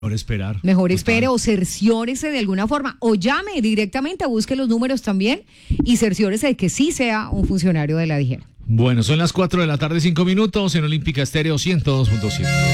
Mejor esperar. Mejor espere o cerciórese de alguna forma o llame directamente, busque los números también y cerciórese de que sí sea un funcionario de la DIJER. Bueno, son las 4 de la tarde, 5 minutos en Olímpica Estéreo 102.7.